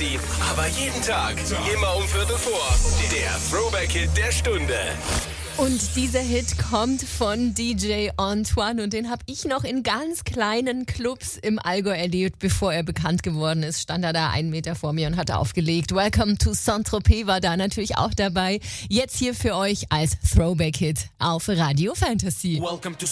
Fantasy, aber jeden Tag, immer um Viertel vor. Der Throwback-Hit der Stunde. Und dieser Hit kommt von DJ Antoine und den habe ich noch in ganz kleinen Clubs im Allgäu erlebt, bevor er bekannt geworden ist. Stand er da 1 Meter vor mir und hat aufgelegt. Welcome to Saint-Tropez war da natürlich auch dabei. Jetzt hier für euch als Throwback-Hit auf Radio Fantasy. Welcome to